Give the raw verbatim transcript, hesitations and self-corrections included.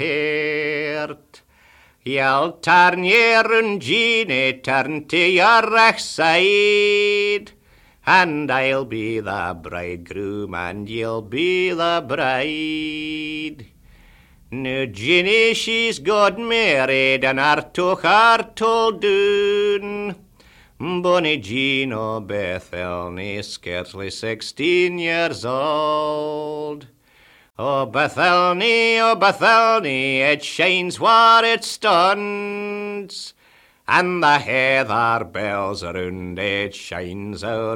heart. You'll turn your own Jeannie, turn to your right side, and I'll be the bridegroom, and you'll be the bride. Now Jeannie, she's got married, and her took her told doon. Bonnie Jean o' Bethelny, scarcely sixteen years old. Oh, Bethelny, oh, Bethelny, it shines where it stands, and the heather bells around it shines out